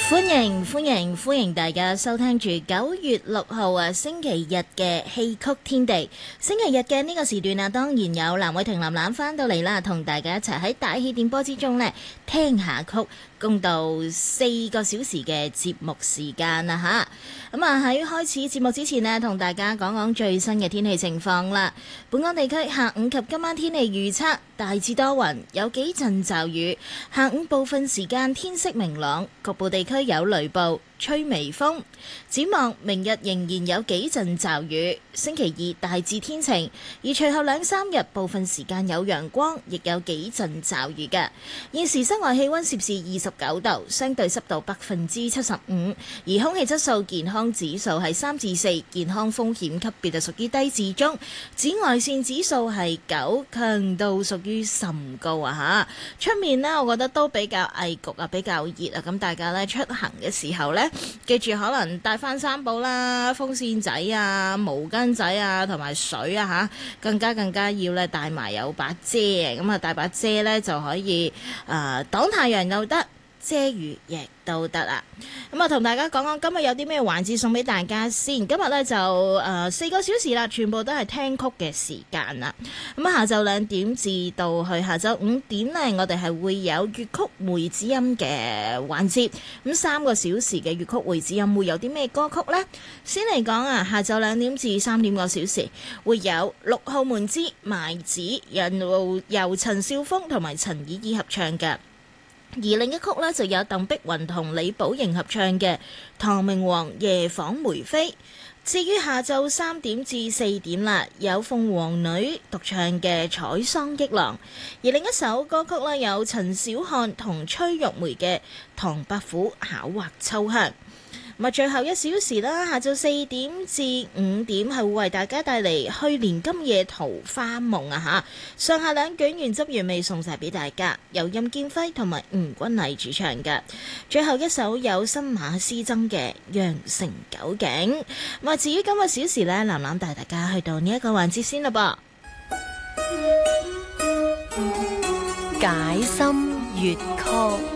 歡迎大家收聽住9月6號星期日嘅戲曲天地。星期日嘅呢個時段當然有藍偉婷藍藍翻到嚟啦，同大家一齊喺大氣電波之中呢聽下曲，共度4個小時嘅節目時間啦吓。喺開始節目之前呢，同大家講講最新嘅天氣情況啦。本港地區下午及今晚天氣預測大致多雲，有幾陣驟雨。下午部分時間天色明朗，局部地區有雷暴，吹微風。展望明日仍然有幾陣驟雨，星期二大致天晴，而隨後2-3日部分時間有陽光，亦有幾陣驟雨嘅。現時室外氣溫攝氏29度，相對濕度75%，而空氣質素健康指數係3至4，健康風險級別就屬於低至中。紫外線指數係9，強度屬於甚高啊吓。出面呢，我覺得都比較翳焗比較熱啊，咁大家呢，出行嘅時候呢，記住可能帶翻3寶啦，風扇仔啊、毛巾仔啊同埋水啊吓，更加要咧帶埋有把遮，咁啊帶把遮呢，就可以擋太陽又得，遮雨亦都得啦。咁啊同大家講講今日有啲咩環節送俾大家先。今日呢，就4個小時啦，全部都係聽曲嘅時間啦。咁下晝2點至到去下晝5點呢，我哋係會有粵曲梅子音嘅環節。咁3個小時嘅粵曲梅子音會有啲咩歌曲呢？先嚟講下晝2點至3點個小時會有6號門之賣子，由陳少峰同埋陳以義合唱嘅。而另一曲呢，就有鄧碧雲同李寶瑩合唱嘅《唐明皇夜訪梅妃》。至於下晝3點至4點啦，有鳳凰女獨唱嘅《採桑憶郎》。而另一首歌曲呢，有陳小漢同崔玉梅嘅《唐伯虎巧畫秋香》。最後1小時啦，下晝4點至5點係會為大家帶嚟去年今夜桃花夢啊吓，上下兩卷原汁原味送晒俾大家，由任劍輝同埋吳君麗主唱嘅。最後一首有新馬師曾嘅《羊城九景》。至於今個小時呢，藍藍帶大家去到呢一個環節先啦噃。 解心粵曲。